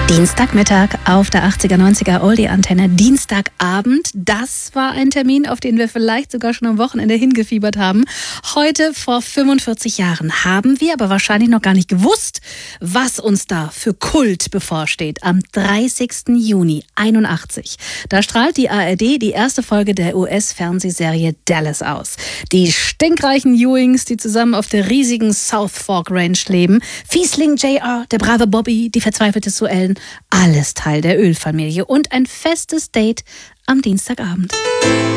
Dienstagmittag auf der 80er-90er Oldie-Antenne. Dienstagabend, das war ein Termin, auf den wir vielleicht sogar schon am Wochenende hingefiebert haben. Heute vor 45 Jahren haben wir aber wahrscheinlich noch gar nicht gewusst, was uns da für Kult bevorsteht. Am 30. Juni 81. Da strahlt die ARD die erste Folge der US-Fernsehserie Dallas aus. Die stinkreichen Ewings, die zusammen auf der riesigen South Fork Range leben. Fiesling J.R., der brave Bobby, die verzweifelte Sue Ellen. Alles Teil der Ölfamilie und ein festes Date am Dienstagabend.